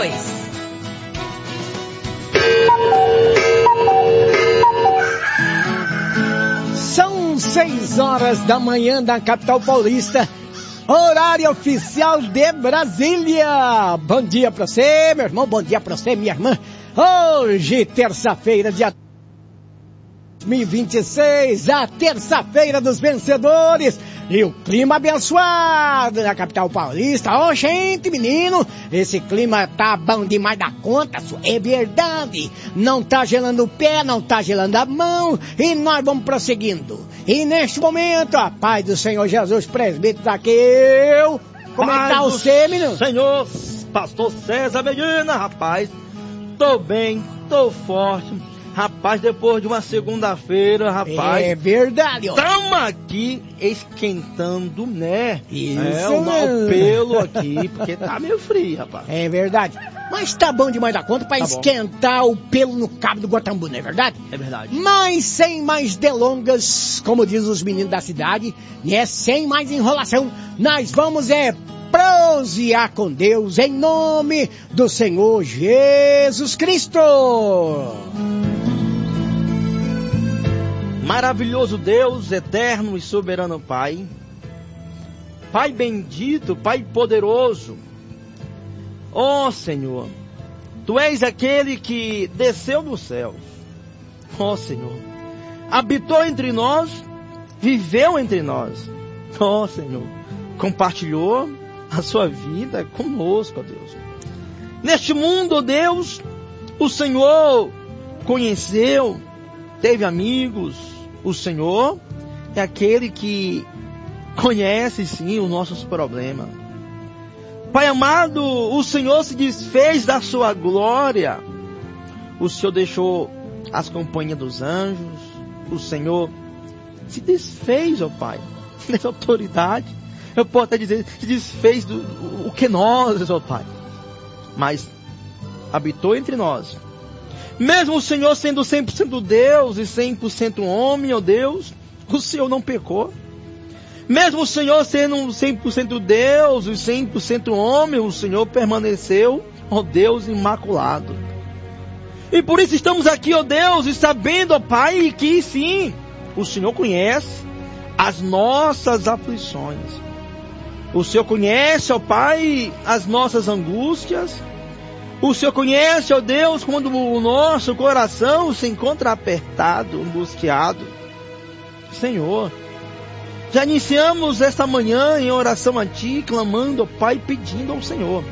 2. São 6 horas da manhã da capital paulista, horário oficial de Brasília. Bom dia pra você, meu irmão, bom dia pra você, minha irmã. Hoje, terça-feira, dia 2026, a terça-feira dos vencedores. E o clima abençoado na capital paulista. Ô, gente, menino, esse clima tá bom demais da conta, é verdade. Não tá gelando o pé, não tá gelando a mão, e nós vamos prosseguindo. E neste momento, a paz do Senhor Jesus, presbítero Zaqueu. Como é que tá você, menino? Senhor, pastor César Medina, rapaz, tô bem, tô forte. Rapaz, depois de uma segunda-feira, rapaz... É verdade, ó. Estamos aqui esquentando, né? Isso, o pelo aqui, porque tá meio frio, rapaz. É verdade. Mas tá bom demais da conta pra esquentar o pelo no cabo do Guatambu, não é verdade? É verdade. Mas sem mais delongas, como diz os meninos da cidade, né? Sem mais enrolação, nós vamos prosear com Deus em nome do Senhor Jesus Cristo. Maravilhoso Deus, eterno e soberano Pai, Pai bendito, Pai poderoso, ó Senhor, Tu és aquele que desceu dos céus, ó Senhor, habitou entre nós, viveu entre nós, ó Senhor, compartilhou a sua vida conosco, ó Deus. Neste mundo, ó Deus, o Senhor conheceu, teve amigos. O Senhor é aquele que conhece, sim, os nossos problemas. Pai amado, o Senhor se desfez da sua glória. O Senhor deixou as companhias dos anjos. O Senhor se desfez, ó Pai, dessa autoridade. Eu posso até dizer, se desfez o que nós, ó Pai. Mas habitou entre nós. Mesmo o Senhor sendo 100% Deus e 100% homem, ó Deus, o Senhor não pecou. Mesmo o Senhor sendo 100% Deus e 100% homem, o Senhor permaneceu, ó Deus, imaculado. E por isso estamos aqui, ó Deus, e sabendo, ó Pai, que sim, o Senhor conhece as nossas aflições. O Senhor conhece, ó Pai, as nossas angústias. O Senhor conhece, ó Deus, quando o nosso coração se encontra apertado, angustiado. Senhor, já iniciamos esta manhã em oração a Ti, clamando, ó Pai, pedindo ao Senhor.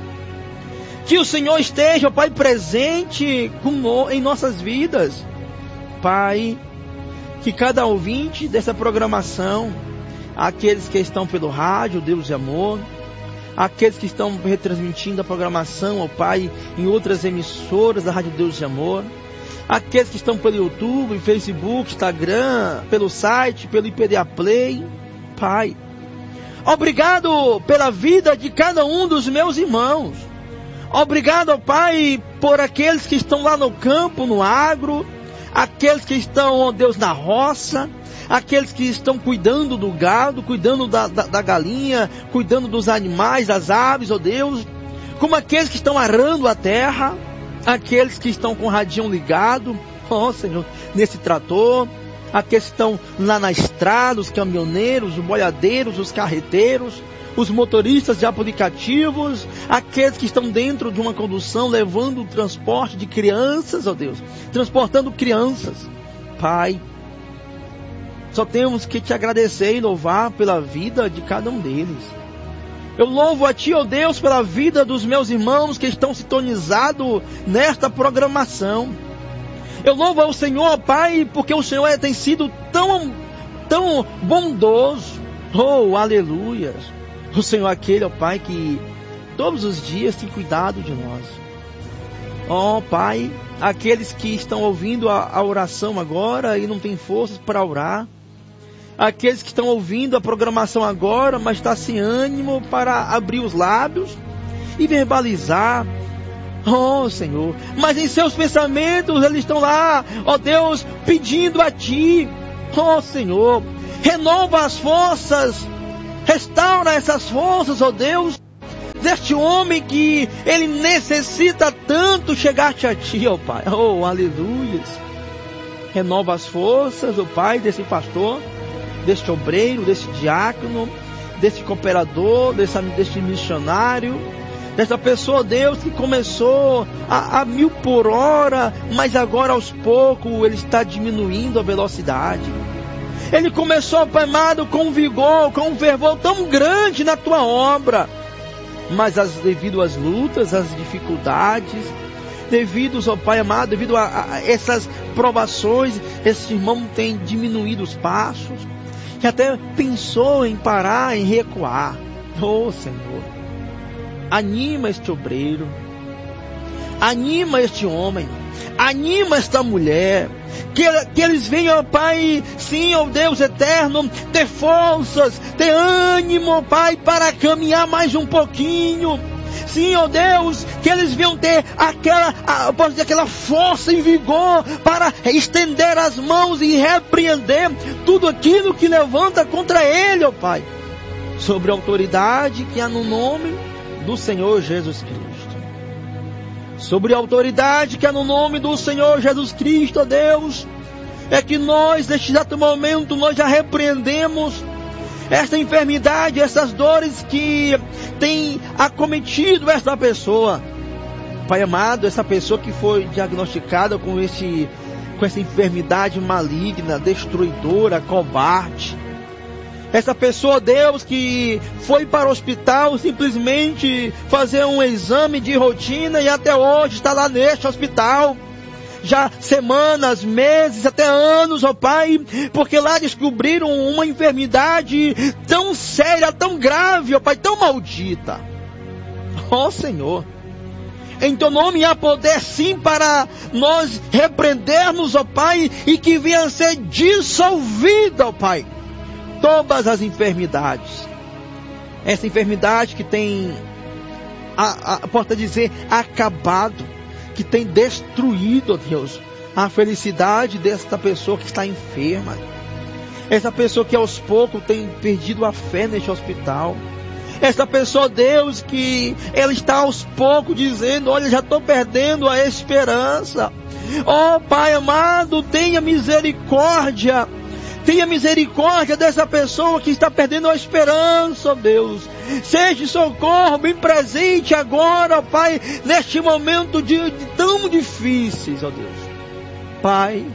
Que o Senhor esteja, ó Pai, presente em nossas vidas. Pai, que cada ouvinte dessa programação, aqueles que estão pelo rádio, Deus de amor, aqueles que estão retransmitindo a programação, ó Pai, em outras emissoras da Rádio Deus de Amor, aqueles que estão pelo YouTube, Facebook, Instagram, pelo site, pelo IPDA Play, Pai, obrigado pela vida de cada um dos meus irmãos. Obrigado, ó Pai, por aqueles que estão lá no campo, no agro, aqueles que estão, ó Deus, na roça, aqueles que estão cuidando do gado, cuidando da galinha, cuidando dos animais, das aves, ó Deus, como aqueles que estão arando a terra, aqueles que estão com o radinho ligado, ó Senhor, nesse trator, aqueles que estão lá na estrada, os caminhoneiros, os boiadeiros, os carreteiros, os motoristas de aplicativos, aqueles que estão dentro de uma condução, levando o transporte de crianças, ó Deus, transportando crianças. Pai, só temos que Te agradecer e louvar pela vida de cada um deles. Eu louvo a Ti, ó Deus, pela vida dos meus irmãos que estão sintonizados nesta programação. Eu louvo ao Senhor, Pai, porque o Senhor tem sido tão bondoso. Oh, aleluia. O Senhor é aquele, ó Pai, que todos os dias tem cuidado de nós. Ó Pai, aqueles que estão ouvindo a oração agora e não têm forças para orar, aqueles que estão ouvindo a programação agora, mas está sem ânimo para abrir os lábios e verbalizar, oh Senhor, mas em seus pensamentos eles estão lá, ó Deus, pedindo a Ti, oh Senhor, renova as forças, restaura essas forças, ó Deus, deste homem que ele necessita tanto chegar-te a ti, ó Pai. Oh, aleluia. Renova as forças, ó Pai, desse pastor, deste obreiro, desse diácono, desse cooperador, deste missionário, dessa pessoa, Deus, que começou a 1000 por hora, mas agora aos poucos ele está diminuindo a velocidade. Ele começou, Pai amado, com um vigor, com um fervor tão grande na tua obra, mas devido às lutas, às dificuldades, ó Pai amado, devido a essas provações, esse irmão tem diminuído os passos, que até pensou em parar, em recuar. Oh Senhor, anima este obreiro, anima este homem, anima esta mulher, que eles venham, ó Pai, sim, ó Deus eterno, ter forças, ter ânimo, ó Pai, para caminhar mais um pouquinho. Sim, ó Deus, que eles venham ter aquela força e vigor para estender as mãos e repreender tudo aquilo que levanta contra ele, ó Pai, sobre a autoridade que há no nome do Senhor Jesus Cristo. Sobre a autoridade que há no nome do Senhor Jesus Cristo, ó Deus, é que nós, neste exato momento, nós já repreendemos esta enfermidade, essas dores que tem acometido esta pessoa. Pai amado, essa pessoa que foi diagnosticada com essa enfermidade maligna, destruidora, covarde. Essa pessoa, Deus, que foi para o hospital simplesmente fazer um exame de rotina e até hoje está lá neste hospital. Já semanas, meses, até anos, ó Pai, porque lá descobriram uma enfermidade tão séria, tão grave, ó Pai, tão maldita. Ó Senhor, em teu nome há poder sim para nós repreendermos, ó Pai, e que venha a ser dissolvida, ó Pai, todas as enfermidades. Essa enfermidade que tem, posso dizer, acabado, que tem destruído, ó Deus, a felicidade desta pessoa que está enferma. Essa pessoa que aos poucos tem perdido a fé neste hospital. Essa pessoa, Deus, que ela está aos poucos dizendo, olha, já estou perdendo a esperança. Ó Pai amado, tenha misericórdia. Tenha misericórdia dessa pessoa que está perdendo a esperança, ó Deus. Seja socorro bem presente agora, ó Pai, neste momento tão difíceis, ó Deus. Pai,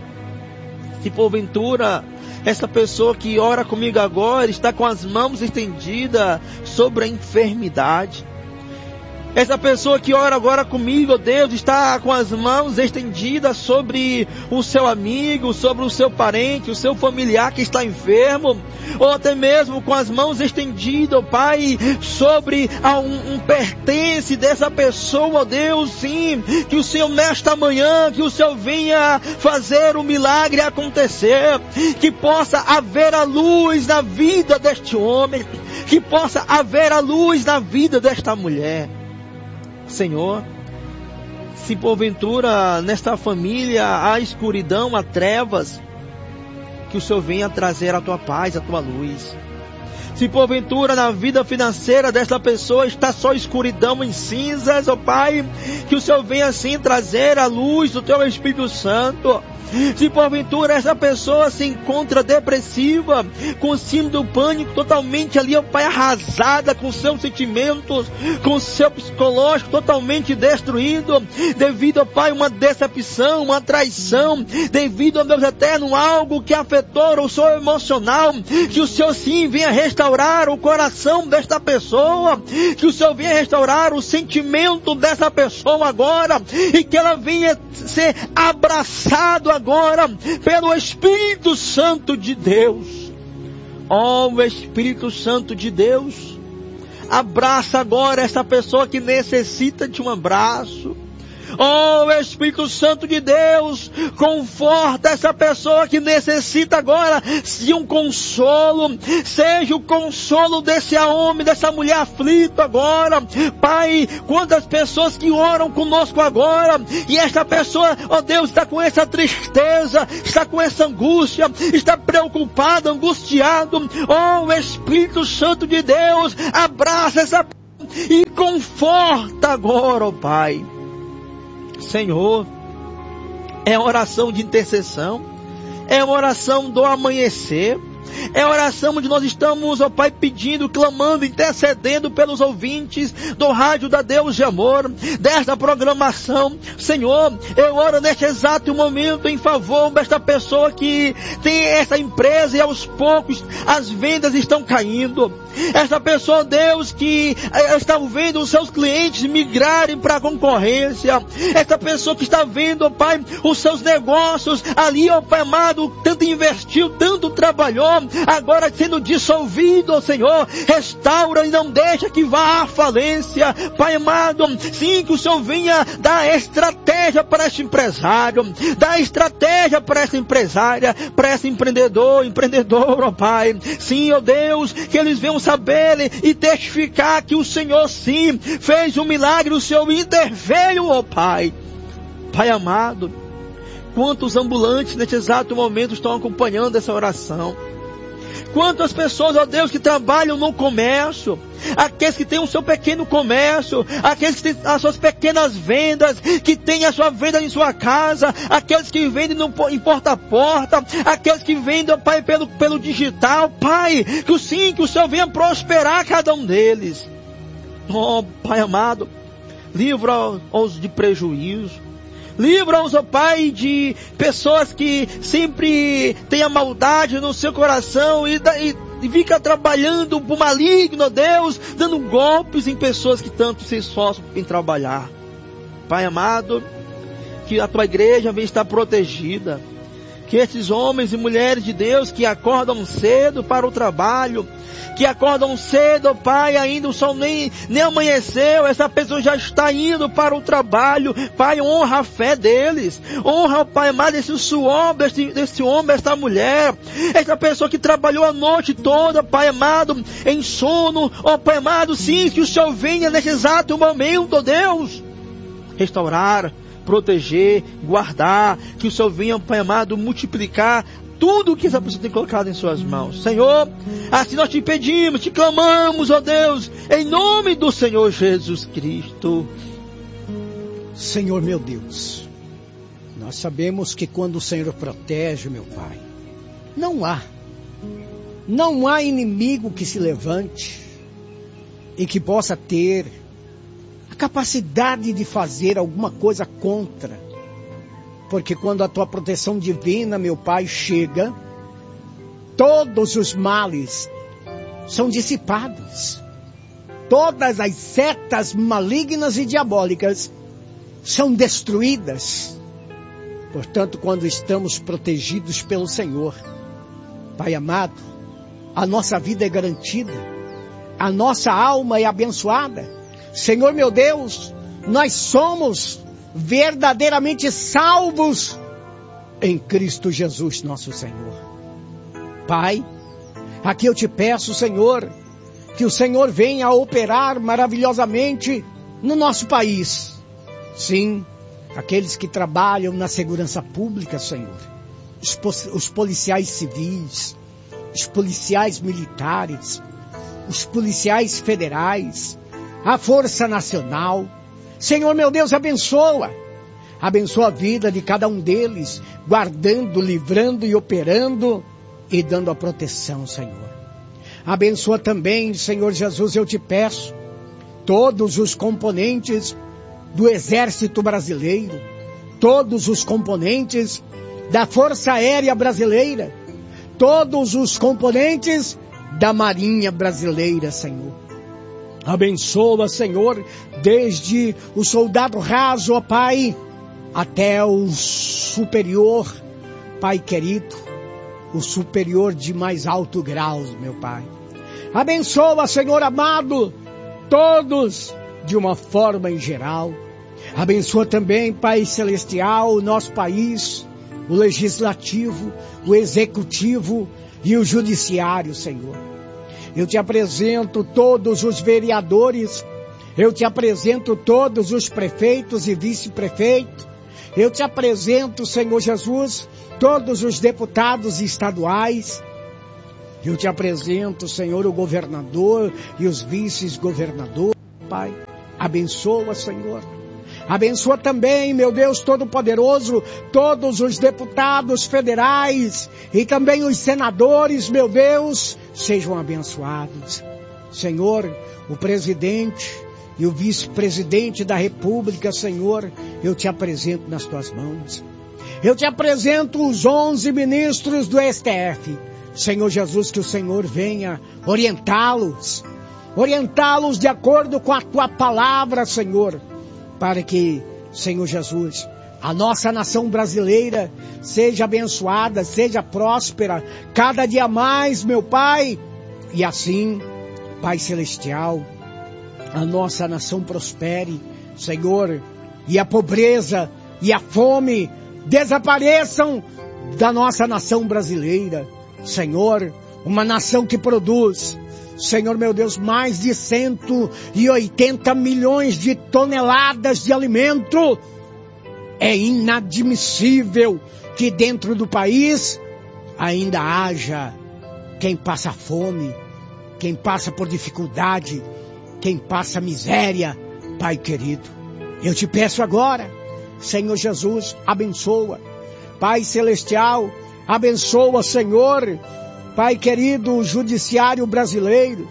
se porventura essa pessoa que ora comigo agora está com as mãos estendidas sobre a enfermidade. Essa pessoa que ora agora comigo, ó Deus, está com as mãos estendidas sobre o seu amigo, sobre o seu parente, o seu familiar que está enfermo, ou até mesmo com as mãos estendidas, ó Pai, sobre um pertence dessa pessoa, ó Deus, sim, que o Senhor nesta manhã, que o Senhor venha fazer o milagre acontecer, que possa haver a luz na vida deste homem, que possa haver a luz na vida desta mulher. Senhor, se porventura nesta família há escuridão, há trevas, que o Senhor venha trazer a tua paz, a tua luz. Se porventura na vida financeira desta pessoa está só escuridão em cinzas, ó Pai, que o Senhor venha assim trazer a luz do teu Espírito Santo. Se porventura essa pessoa se encontra depressiva, com síndrome do pânico, totalmente ali, ó Pai, arrasada com seus sentimentos, com seu psicológico totalmente destruído, devido, ó Pai, uma decepção, uma traição, devido, ó Deus eterno, algo que afetou o seu emocional, que o Senhor sim venha restaurar o coração desta pessoa, que o Senhor venha restaurar o sentimento dessa pessoa agora, e que ela venha ser abraçada agora pelo Espírito Santo de Deus. Ó Espírito Santo de Deus, abraça agora essa pessoa que necessita de um abraço. Oh Espírito Santo de Deus, conforta essa pessoa que necessita agora de um consolo. Seja o consolo desse homem, dessa mulher aflita agora. Pai, quantas pessoas que oram conosco agora, e esta pessoa, ó Deus, está com essa tristeza, está com essa angústia, está preocupada, angustiado. Oh Espírito Santo de Deus, abraça essa e conforta agora, ó Pai. Senhor, é oração de intercessão, é oração do amanhecer, é oração onde nós estamos, ó Pai, pedindo, clamando, intercedendo pelos ouvintes do Rádio da Deus de Amor, desta programação. Senhor, eu oro neste exato momento em favor desta pessoa que tem essa empresa e aos poucos as vendas estão caindo. Esta pessoa, Deus, que está vendo os seus clientes migrarem para a concorrência. Esta pessoa que está vendo, ó Pai, os seus negócios ali, ó Pai amado, tanto investiu, tanto trabalhou, agora sendo dissolvido, ó Senhor, restaura e não deixa que vá à falência. Pai amado, sim, que o Senhor venha dar estratégia para este empresário, dar estratégia para essa empresária, para esse empreendedor, ó Pai. Sim, ó Deus, que eles venham saber e testificar que o Senhor sim fez um milagre, o Senhor interveio, ó Pai. Pai amado, quantos ambulantes neste exato momento estão acompanhando essa oração? Quantas pessoas, ó Deus, que trabalham no comércio, aqueles que têm o seu pequeno comércio, aqueles que têm as suas pequenas vendas, que têm a sua venda em sua casa, aqueles que vendem em porta a porta, aqueles que vendem, ó Pai, pelo digital. Pai, que o Senhor venha prosperar cada um deles. Ó Pai amado, livra-os de prejuízo. Livra-os, ó Pai, de pessoas que sempre têm a maldade no seu coração e fica trabalhando por maligno, ó Deus, dando golpes em pessoas que tanto se esforçam em trabalhar. Pai amado, que a tua igreja venha estar protegida. Que esses homens e mulheres de Deus que acordam cedo para o trabalho, que acordam cedo, ó Pai, ainda o sol nem amanheceu, essa pessoa já está indo para o trabalho. Pai, honra a fé deles, honra, ó Pai amado, esse suor desse homem, esta mulher, essa pessoa que trabalhou a noite toda, Pai amado, em sono, ó Pai amado, sim, que o Senhor venha nesse exato momento, ó Deus, restaurar, proteger, guardar, que o Senhor venha, Pai amado, multiplicar tudo o que essa pessoa tem colocado em suas mãos. Senhor, assim nós te pedimos, te clamamos, ó Deus, em nome do Senhor Jesus Cristo. Senhor meu Deus, nós sabemos que quando o Senhor protege, meu Pai, não há inimigo que se levante e que possa ter capacidade de fazer alguma coisa contra, porque quando a tua proteção divina, meu Pai, chega, todos os males são dissipados, todas as setas malignas e diabólicas são destruídas. Portanto, quando estamos protegidos pelo Senhor, Pai amado, a nossa vida é garantida, a nossa alma é abençoada. Senhor meu Deus, nós somos verdadeiramente salvos em Cristo Jesus, nosso Senhor. Pai, aqui eu te peço, Senhor, que o Senhor venha a operar maravilhosamente no nosso país. Sim, aqueles que trabalham na segurança pública, Senhor, os policiais civis, os policiais militares, os policiais federais, a Força Nacional. Senhor meu Deus, abençoa a vida de cada um deles, guardando, livrando e operando e dando a proteção, Senhor. Abençoa também, Senhor Jesus, eu te peço, todos os componentes do Exército Brasileiro, todos os componentes da Força Aérea Brasileira, todos os componentes da Marinha Brasileira, Senhor. Abençoa, Senhor, desde o soldado raso, ó Pai, até o superior, Pai querido, o superior de mais alto grau, meu Pai. Abençoa, Senhor amado, todos de uma forma em geral. Abençoa também, Pai celestial, o nosso país, o legislativo, o executivo e o judiciário, Senhor. Eu te apresento todos os vereadores, eu te apresento todos os prefeitos e vice-prefeitos, eu te apresento, Senhor Jesus, todos os deputados estaduais, eu te apresento, Senhor, o governador e os vice-governadores, Pai. Abençoa, Senhor. Abençoa também, meu Deus Todo-Poderoso, todos os deputados federais e também os senadores, meu Deus, sejam abençoados. Senhor, o presidente e o vice-presidente da República, Senhor, eu te apresento nas tuas mãos. Eu te apresento os 11 ministros do STF. Senhor Jesus, que o Senhor venha orientá-los de acordo com a tua palavra, Senhor, para que, Senhor Jesus, a nossa nação brasileira seja abençoada, seja próspera, cada dia mais, meu Pai, e assim, Pai Celestial, a nossa nação prospere, Senhor, e a pobreza e a fome desapareçam da nossa nação brasileira, Senhor, uma nação que produz, Senhor meu Deus, mais de 180 milhões de toneladas de alimento. É inadmissível que dentro do país ainda haja quem passa fome, quem passa por dificuldade, quem passa miséria. Pai querido, eu te peço agora, Senhor Jesus, abençoa. Pai celestial, abençoa, Senhor, Pai querido, o judiciário brasileiro,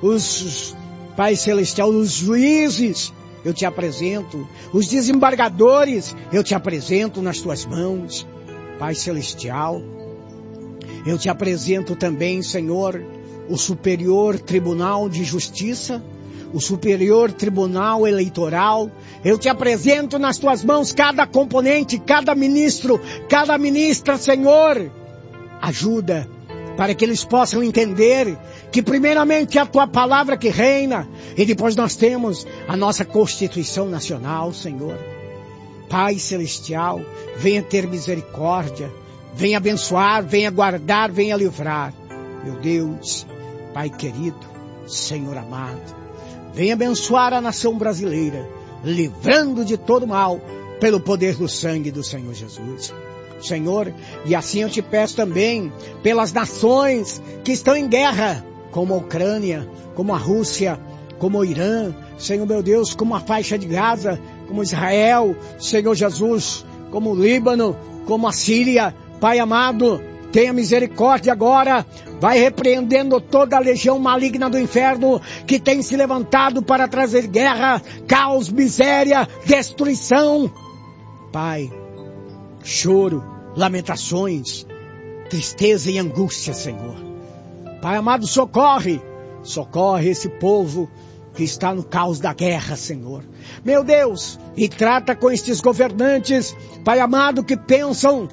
Pai celestial, os juízes, eu te apresento, os desembargadores, eu te apresento nas tuas mãos, Pai celestial. Eu te apresento também, Senhor, o Superior Tribunal de Justiça, o Superior Tribunal Eleitoral. Eu te apresento nas tuas mãos cada componente, cada ministro, cada ministra, Senhor. Ajuda para que eles possam entender que primeiramente é a tua palavra que reina e depois nós temos a nossa Constituição Nacional, Senhor. Pai Celestial, venha ter misericórdia, venha abençoar, venha guardar, venha livrar. Meu Deus, Pai querido, Senhor amado, venha abençoar a nação brasileira, livrando de todo mal pelo poder do sangue do Senhor Jesus. Senhor, e assim eu te peço também pelas nações que estão em guerra, como a Ucrânia, como a Rússia, como o Irã, Senhor meu Deus, como a faixa de Gaza, como Israel, Senhor Jesus, como o Líbano, como a Síria. Pai amado, tenha misericórdia agora, vai repreendendo toda a legião maligna do inferno que tem se levantado para trazer guerra, caos, miséria, destruição. Pai, choro, lamentações, tristeza e angústia, Senhor. Pai amado, socorre esse povo que está no caos da guerra, Senhor. Meu Deus, e trata com estes governantes, Pai amado, que pensam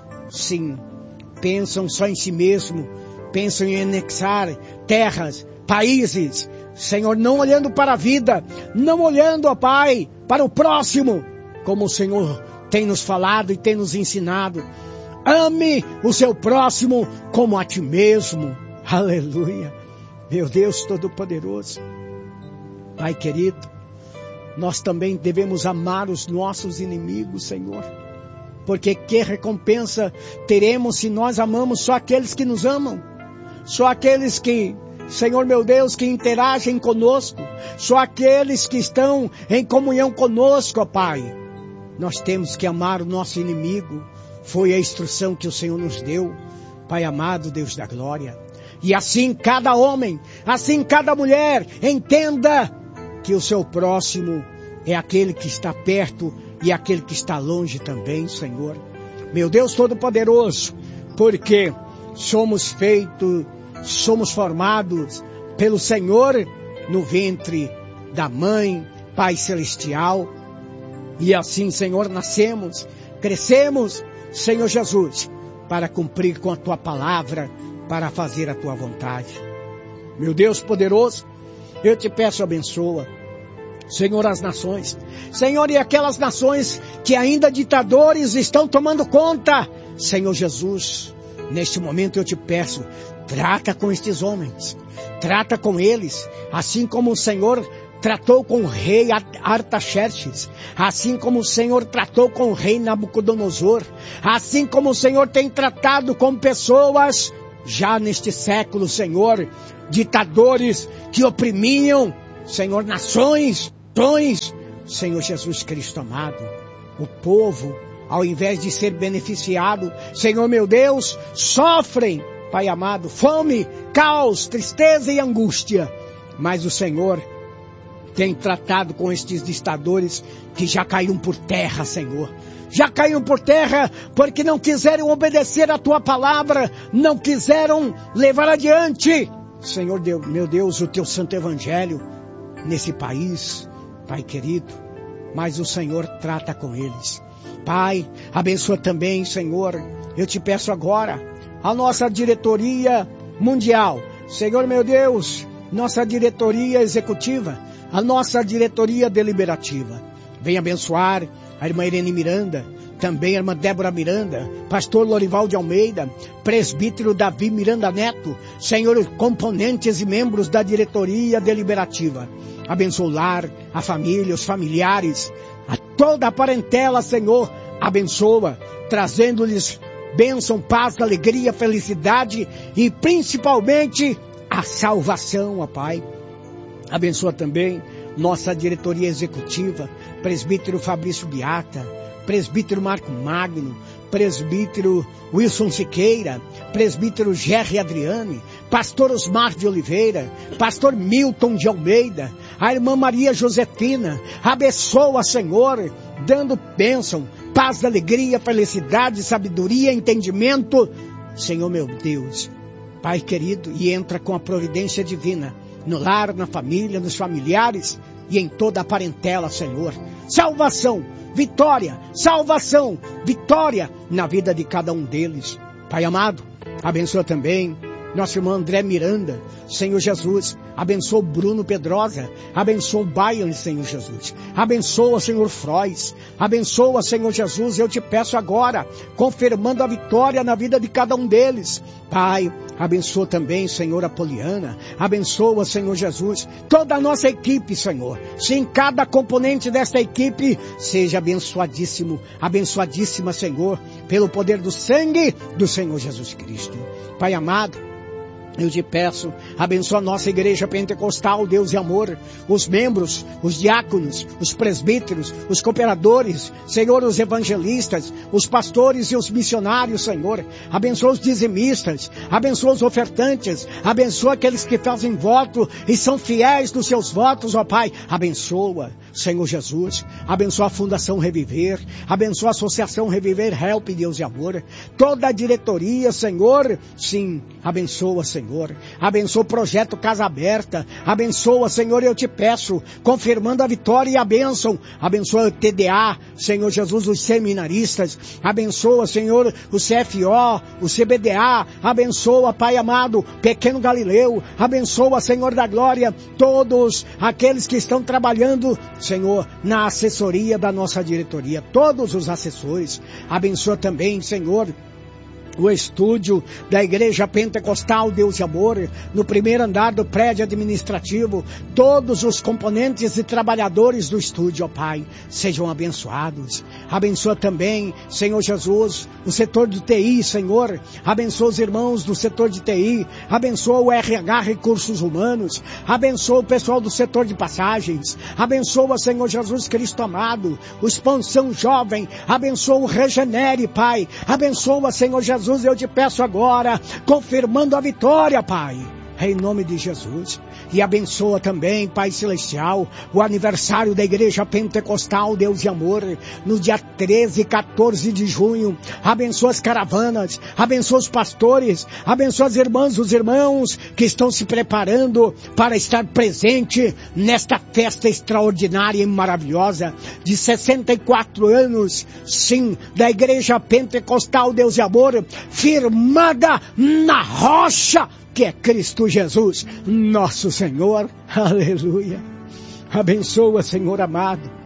só em si mesmo, pensam em anexar terras, países, Senhor, não olhando para a vida, não olhando, ó Pai, para o próximo, como o Senhor tem nos falado e tem nos ensinado. Ame o seu próximo como a ti mesmo. Aleluia. Meu Deus Todo-Poderoso. Pai querido, nós também devemos amar os nossos inimigos, Senhor. Porque que recompensa teremos se nós amamos só aqueles que nos amam? Só aqueles que, Senhor meu Deus, que interagem conosco. Só aqueles que estão em comunhão conosco, ó Pai. Nós temos que amar o nosso inimigo. Foi a instrução que o Senhor nos deu, Pai amado, Deus da glória. E assim cada homem, assim cada mulher, entenda que o seu próximo é aquele que está perto e aquele que está longe também, Senhor. Meu Deus Todo-Poderoso, porque somos formados pelo Senhor no ventre da mãe, Pai Celestial. E assim, Senhor, nascemos, crescemos, Senhor Jesus, para cumprir com a tua palavra, para fazer a tua vontade. Meu Deus poderoso, eu te peço, abençoa, Senhor, as nações. Senhor, e aquelas nações que ainda ditadores estão tomando conta. Senhor Jesus, neste momento eu te peço, trata com estes homens, trata com eles, assim como o Senhor tratou com o rei Artaxerxes, assim como o Senhor tratou com o rei Nabucodonosor, assim como o Senhor tem tratado com pessoas já neste século, Senhor, ditadores que oprimiam, Senhor, nações. sertões, Senhor Jesus Cristo amado, o povo, ao invés de ser beneficiado, Senhor meu Deus, sofrem, Pai amado, fome, caos, tristeza e angústia. Mas o Senhor tem tratado com estes distadores que já caíram por terra, Senhor. Já caíram por terra porque não quiseram obedecer a Tua palavra, não quiseram levar adiante, Senhor Deus, meu Deus, o Teu santo evangelho nesse país, Pai querido. Mas o Senhor trata com eles. Pai, abençoa também, Senhor, eu te peço agora, a nossa diretoria mundial, Senhor meu Deus, nossa diretoria executiva, a nossa diretoria deliberativa. Venha abençoar a irmã Irene Miranda, também a irmã Débora Miranda, pastor Lorival de Almeida, presbítero Davi Miranda Neto, Senhor, componentes e membros da diretoria deliberativa. Abençoa o lar, a família, os familiares, a toda a parentela, Senhor, abençoa, trazendo-lhes bênção, paz, alegria, felicidade e principalmente a salvação, ó Pai. Abençoa também nossa diretoria executiva, presbítero Fabrício Beata, presbítero Marco Magno, presbítero Wilson Siqueira, presbítero Gerry Adriane, pastor Osmar de Oliveira, pastor Milton de Almeida, a irmã Maria Josefina. Abençoa, Senhor, dando bênção, paz, alegria, felicidade, sabedoria, entendimento, Senhor meu Deus, Pai querido, e entra com a providência divina no lar, na família, nos familiares e em toda a parentela, Senhor. Salvação, vitória, salvação, vitória na vida de cada um deles. Pai amado, abençoa também nosso irmão André Miranda, Senhor Jesus. Abençoa o Bruno Pedrosa, abençoa o Bayern, Senhor Jesus. Abençoa, Senhor Frois, abençoa, Senhor Jesus, eu te peço agora, confirmando a vitória na vida de cada um deles. Pai, abençoa também, Senhor, a Poliana, abençoa, Senhor Jesus, toda a nossa equipe, Senhor. Sim, cada componente desta equipe seja abençoadíssimo, abençoadíssima, Senhor, pelo poder do sangue do Senhor Jesus Cristo. Pai amado, eu te peço, abençoa a nossa igreja pentecostal, Deus e amor, os membros, os diáconos, os presbíteros, os cooperadores, Senhor, os evangelistas, os pastores e os missionários, Senhor. Abençoa os dizimistas, abençoa os ofertantes, abençoa aqueles que fazem voto e são fiéis dos seus votos, ó Pai. Abençoa, Senhor Jesus, abençoa a Fundação Reviver, abençoa a Associação Reviver Help, Deus e amor, toda a diretoria, Senhor, sim, abençoa, Senhor, abençoa o projeto Casa Aberta, abençoa, Senhor, eu te peço, confirmando a vitória e a bênção, abençoa o TDA, Senhor Jesus, os seminaristas, abençoa, Senhor, o CFO, o CBDA, abençoa, Pai amado, Pequeno Galileu, abençoa, Senhor da Glória, todos aqueles que estão trabalhando, Senhor, na assessoria da nossa diretoria, todos os assessores, abençoa também, Senhor, o estúdio da Igreja Pentecostal Deus e Amor, no primeiro andar do prédio administrativo, todos os componentes e trabalhadores do estúdio, ó Pai, sejam abençoados. Abençoa também, Senhor Jesus, o setor do TI, Senhor, abençoa os irmãos do setor de TI, abençoa o RH Recursos Humanos, abençoa o pessoal do setor de passagens, abençoa, Senhor Jesus Cristo amado, o Expansão Jovem, abençoa o Regenere, Pai, abençoa, Senhor Jesus, eu te peço agora, confirmando a vitória, Pai, em nome de Jesus. E abençoa também, Pai Celestial, o aniversário da Igreja Pentecostal Deus e Amor, no dia 13 e 14 de junho. Abençoa as caravanas, abençoa os pastores, abençoa as irmãs, os irmãos que estão se preparando para estar presente nesta festa extraordinária e maravilhosa de 64 anos, sim, da Igreja Pentecostal Deus e Amor, firmada na rocha que é Cristo Jesus, nosso Senhor. Aleluia. Abençoa, Senhor amado,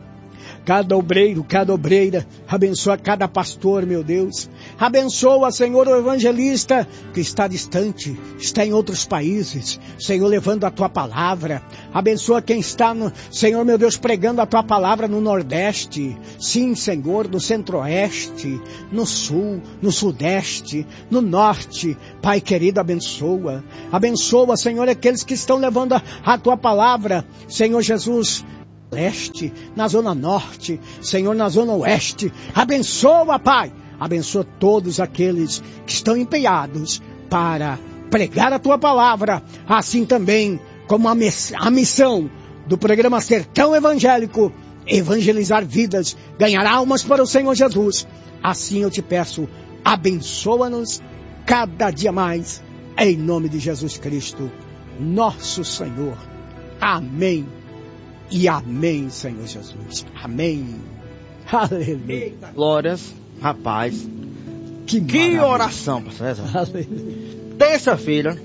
cada obreiro, cada obreira, abençoa cada pastor, meu Deus, abençoa, Senhor, o evangelista que está distante, está em outros países, Senhor, levando a Tua palavra, abençoa quem está, Senhor, meu Deus, pregando a Tua palavra no Nordeste, sim, Senhor, no Centro-Oeste, no Sul, no Sudeste, no Norte, Pai querido, abençoa, abençoa, Senhor, aqueles que estão levando a Tua palavra, Senhor Jesus, leste, na zona norte, Senhor, na zona oeste. Abençoa, Pai. Abençoa todos aqueles que estão empenhados para pregar a Tua palavra. Assim também como a missão do programa Sertão Evangélico, evangelizar vidas, ganhar almas para o Senhor Jesus. Assim eu te peço, abençoa-nos cada dia mais, em nome de Jesus Cristo, nosso Senhor. Amém e amém, Senhor Jesus. Amém. Aleluia. Glórias, rapaz. Que oração, pastor César. Terça-feira,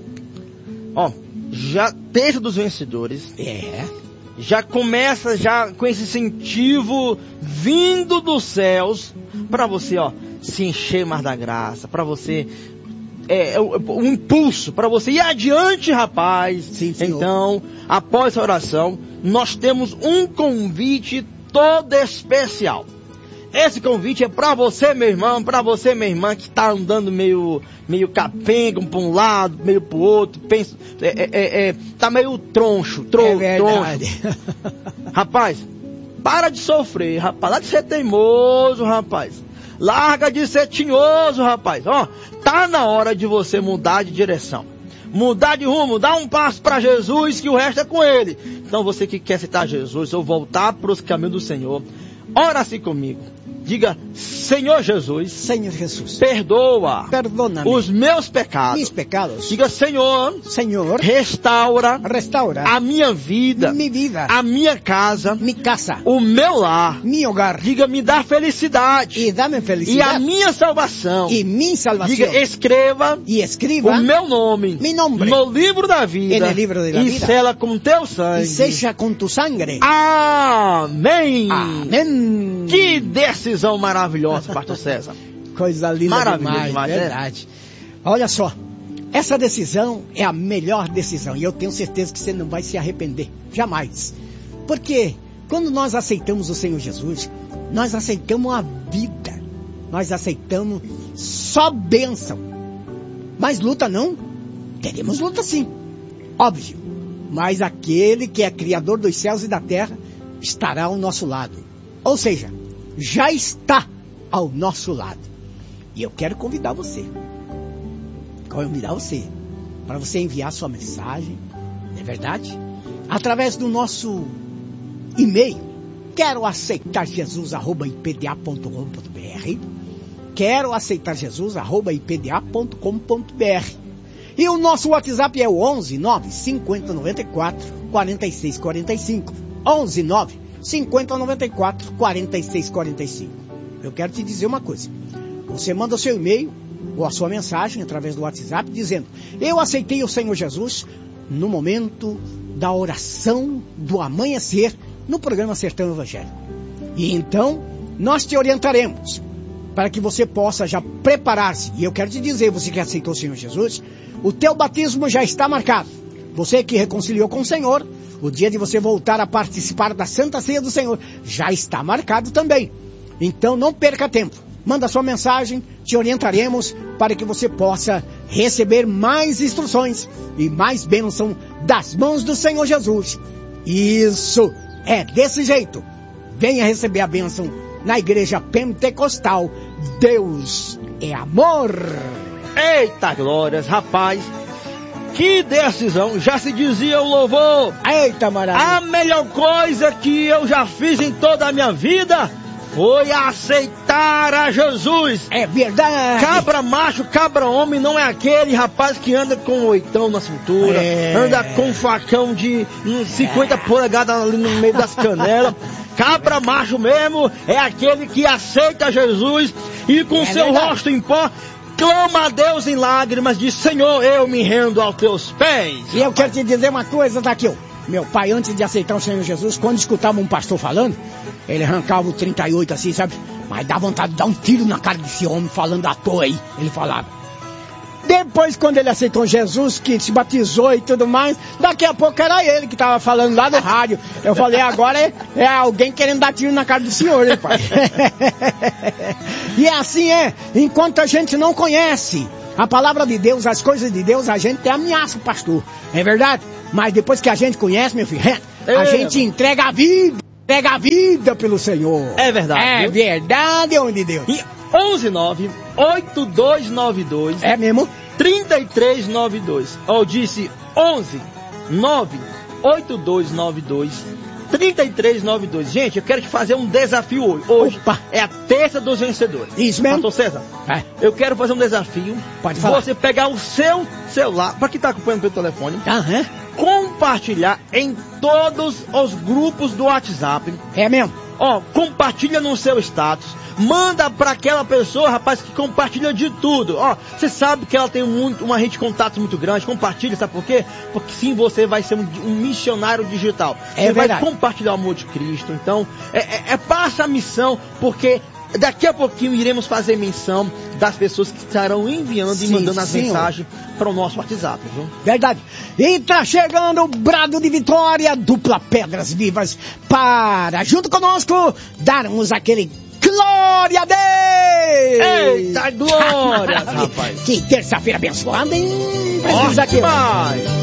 já terça dos vencedores. Já começa já com esse incentivo vindo dos céus para você, se encher mais da graça, para você um impulso para você ir adiante, rapaz. Sim, então, após essa oração, nós temos um convite todo especial. Esse convite é para você, meu irmão, para você, minha irmã, que está andando meio capenga, para um lado, meio para o outro, tá meio troncho. Rapaz, para de sofrer, rapaz, larga de ser teimoso, rapaz. Larga de ser tinhoso, rapaz. Tá na hora de você mudar de direção. Mudar de rumo, dar um passo para Jesus, que o resto é com Ele. Então você que quer aceitar Jesus, ou voltar para os caminhos do Senhor, ora assim comigo. Diga, Senhor Jesus, perdona-me os meus pecados. Diga, Senhor, restaura a minha vida, a minha casa, o meu lar. Diga, me dá felicidade. E a minha salvação. Diga, escreva o meu nome no livro da vida. E sela com teu sangue. Amém. Que decisão maravilhosa, pastor César. Coisa linda demais, verdade. Olha só, essa decisão é a melhor decisão e eu tenho certeza que você não vai se arrepender, jamais. Porque quando nós aceitamos o Senhor Jesus, nós aceitamos a vida, nós aceitamos só bênção. Mas luta não? Teremos luta sim, óbvio. Mas aquele que é Criador dos céus e da terra estará ao nosso lado. Ou seja, já está ao nosso lado. E eu quero convidar você para você enviar sua mensagem, não é verdade? Através do nosso e-mail, queroaceitarjesus@ipda.com.br, queroaceitarjesus@ipda.com.br. E o nosso WhatsApp é o 11 9 50 94 46 45. 11 9 50 94 46 45. Eu quero te dizer uma coisa. Você manda o seu e-mail ou a sua mensagem através do WhatsApp dizendo: eu aceitei o Senhor Jesus no momento da oração do amanhecer no programa Sertão Evangélico. E então nós te orientaremos para que você possa já preparar-se. E eu quero te dizer, você que aceitou o Senhor Jesus, o teu batismo já está marcado. Você que reconciliou com o Senhor, o dia de você voltar a participar da Santa Ceia do Senhor já está marcado também. Então não perca tempo. Manda sua mensagem, te orientaremos para que você possa receber mais instruções e mais bênção das mãos do Senhor Jesus. Isso, é desse jeito. Venha receber a bênção na Igreja Pentecostal. Deus é amor. Eita glórias, rapaz. Que decisão, já se dizia o louvor. Eita maravilha. A melhor coisa que eu já fiz em toda a minha vida foi aceitar a Jesus. É verdade. Cabra macho, cabra homem não é aquele rapaz que anda com um oitão na cintura, anda com um facão de 50 polegadas ali no meio das canelas. Cabra macho mesmo é aquele que aceita Jesus e com seu rosto em pó clama a Deus em lágrimas, diz: Senhor, eu me rendo aos teus pés. E eu quero te dizer uma coisa, Daquil. Meu pai, antes de aceitar o Senhor Jesus, quando escutava um pastor falando, ele arrancava o 38 assim, sabe? Mas dá vontade de dar um tiro na cara desse homem falando à toa aí. Ele falava. Depois, quando ele aceitou Jesus, que se batizou e tudo mais, daqui a pouco era ele que estava falando lá no rádio. Eu falei, agora é alguém querendo dar tiro na cara do senhor, hein, pai? E assim é, enquanto a gente não conhece a palavra de Deus, as coisas de Deus, a gente tem ameaça, pastor. É verdade? Mas depois que a gente conhece, meu filho, a gente entrega a vida. entrega a vida pelo Senhor. É verdade. É viu? verdade, homem de Deus. E 119-8292. É mesmo? 3392. Eu disse 119-8292-3392. Gente, eu quero te fazer um desafio hoje. Hoje Opa. é a terça dos vencedores. Isso mesmo? Pastor César, É. eu quero fazer um desafio. Pode falar. Você pegar o seu celular, para quem está acompanhando pelo telefone, Aham. compartilhar em todos os grupos do WhatsApp. É mesmo? Ó, compartilha no seu status. Manda pra aquela pessoa, rapaz, que compartilha de tudo. Ó, você sabe que ela tem uma rede de contatos muito grande. Compartilha, sabe por quê? Porque sim, você vai ser um missionário digital. É você verdade. vai compartilhar o amor de Cristo. Então, passa a missão, porque daqui a pouquinho iremos fazer menção das pessoas que estarão enviando e Sim, mandando as senhor. mensagens para o nosso WhatsApp, viu? Verdade. E tá chegando o brado de vitória, dupla Pedras Vivas, para, junto conosco, darmos aquele glória a Deus! Eita, glória, rapaz! Que terça-feira abençoada, hein? Ó, Aqui, ó. demais!